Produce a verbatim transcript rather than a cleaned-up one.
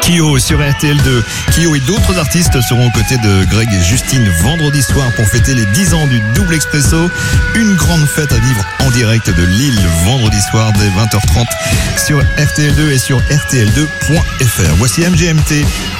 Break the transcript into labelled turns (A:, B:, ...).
A: Kyo sur R T L deux. Kyo et d'autres artistes seront aux côtés de Greg et Justine vendredi soir pour fêter les dix ans du Double Expresso. Une grande fête à vivre en direct de Lille vendredi soir dès vingt heures trente sur R T L deux et sur R T L deux point F R. Voici M G M T.